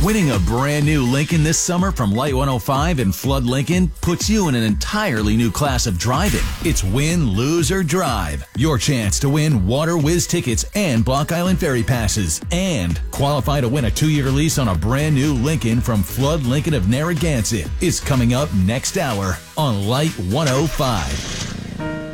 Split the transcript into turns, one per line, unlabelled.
Winning a brand new Lincoln this summer from Light 105 and Flood Lincoln puts you in an entirely new class of driving. It's win, lose, or drive. Your chance to win Water Whiz tickets and Block Island Ferry passes. And qualify to win a 2-year lease on a brand new Lincoln from Flood Lincoln of Narragansett is coming up next hour on Light 105.